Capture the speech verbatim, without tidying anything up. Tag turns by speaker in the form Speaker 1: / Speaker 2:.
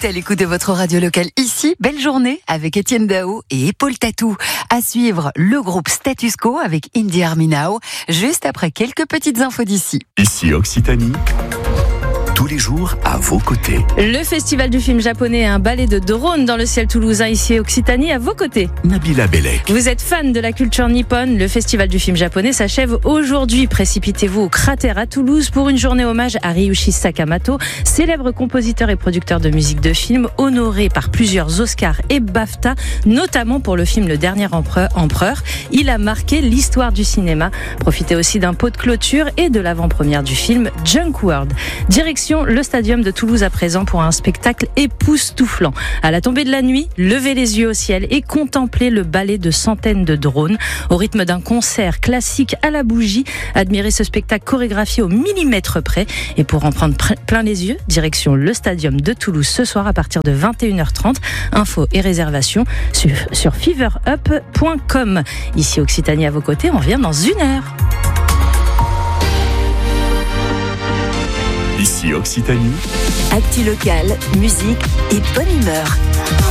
Speaker 1: êtes à l'écoute de votre radio locale ici. Belle journée avec Étienne Dao et Épaule Tatou. À suivre, le groupe Status Quo avec Indie Army Now, juste après quelques petites infos d'ici.
Speaker 2: Ici Occitanie, tous les jours à vos côtés.
Speaker 3: Le festival du film japonais a un ballet de drones dans le ciel toulousain, ici Occitanie, à vos côtés.
Speaker 2: Nabila Bellec.
Speaker 3: Vous êtes fan de la culture nippone, le festival du film japonais s'achève aujourd'hui. Précipitez-vous au Cratère à Toulouse pour une journée hommage à Ryuichi Sakamoto, célèbre compositeur et producteur de musique de film, honoré par plusieurs Oscars et BAFTA, notamment pour le film Le Dernier Empereur. Il a marqué l'histoire du cinéma. Profitez aussi d'un pot de clôture et de l'avant-première du film Junk World. Direction le Stadium de Toulouse à présent pour un spectacle époustouflant. À la tombée de la nuit, levez les yeux au ciel et contemplez le ballet de centaines de drones. Au rythme d'un concert classique à la bougie, admirez ce spectacle chorégraphié au millimètre près. Et pour en prendre plein les yeux, direction le Stadium de Toulouse ce soir à partir de vingt et une heures trente. Infos et réservations sur, sur fever up point com. Ici Occitanie à vos côtés, on revient dans une heure.
Speaker 2: Ici Occitanie.
Speaker 1: Actu locale, musique et bonne humeur.